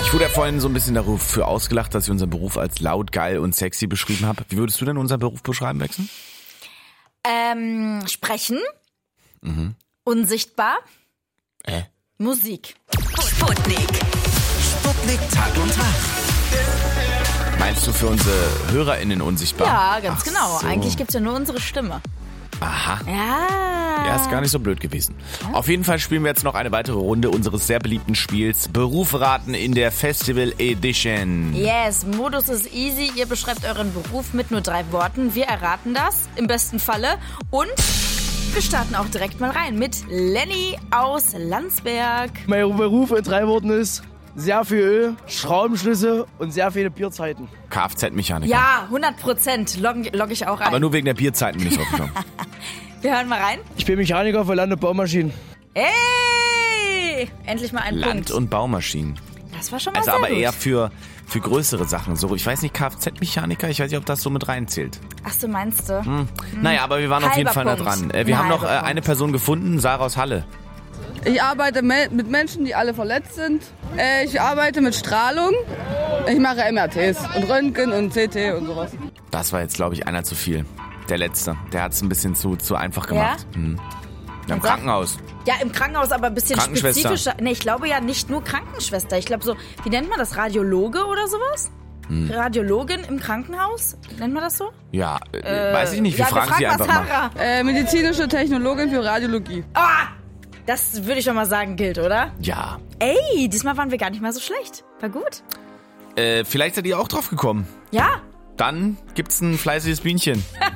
Ich wurde ja vorhin so ein bisschen dafür ausgelacht, dass ich unseren Beruf als laut, geil und sexy beschrieben habe. Wie würdest du denn unseren Beruf beschreiben, Wechsel? Sprechen. Unsichtbar. Musik. Sputnik Tag und Tag. Meinst du für unsere HörerInnen unsichtbar? Ja, ganz genau. So. Eigentlich gibt's ja nur unsere Stimme. Aha. Ja. Ja, ist gar nicht so blöd gewesen. Auf jeden Fall spielen wir jetzt noch eine weitere Runde unseres sehr beliebten Spiels Beruf raten in der Festival Edition. Yes, Modus ist easy. Ihr beschreibt euren Beruf mit nur 3 Worten. Wir erraten das, im besten Falle. Und wir starten auch direkt mal rein mit Lenny aus Landsberg. Mein Beruf in 3 Worten ist sehr viel Öl, Schraubenschlüsse und sehr viele Bierzeiten. Kfz-Mechaniker. Ja, 100%. Log ich auch ein. Aber nur wegen der Bierzeiten bin ich draufgekommen. Wir hören mal rein. Ich bin Mechaniker für Land- und Baumaschinen. Hey! Endlich mal ein Land- Punkt. und Baumaschinen. Das war schon mal Also sehr aber gut. eher für größere Sachen. So, ich weiß nicht, Kfz-Mechaniker, ich weiß nicht, ob das so mit reinzählt. Ach so, meinst du? Naja, aber wir waren auf jeden Halber Fall nah Punkt. dran. Wir haben noch Halber Punkt. eine Person gefunden, Sarah aus Halle. Ich arbeite mit Menschen, die alle verletzt sind. Ich arbeite mit Strahlung. Ich mache MRTs und Röntgen und CT und sowas. Das war jetzt, glaube ich, einer zu viel. Der Letzte. Der hat es ein bisschen zu einfach gemacht. Ja, im sag- Krankenhaus. Ja, im Krankenhaus aber ein bisschen Krankenschwester. spezifischer. Nee, ich glaube ja nicht nur Krankenschwester. Ich glaube so, wie nennt man das? Radiologe oder sowas? Radiologin im Krankenhaus? Nennt man das so? Ja, weiß ich nicht. Wir ja, fragen sie frag mal einfach mal. Sarah. Medizinische Technologin für Radiologie. Ah! Das würde ich doch mal sagen, gilt, oder? Ja. Ey, diesmal waren wir gar nicht mal so schlecht. War gut. Vielleicht seid ihr auch drauf gekommen. Ja, Dann gibt's ein fleißiges Bienchen.